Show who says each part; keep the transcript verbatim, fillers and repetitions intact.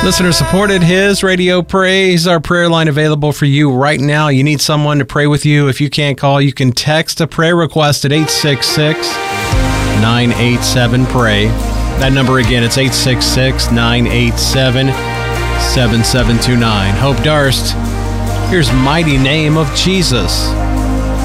Speaker 1: Listener supported His Radio Praise, our prayer line available for you right now. You need someone to pray with you. If you can't call, you can text a prayer request at eight six six, nine eight seven, P R A Y. That number again, it's eight six six, nine eight seven, seven seven two nine. Hope Darst, here's Mighty Name of Jesus.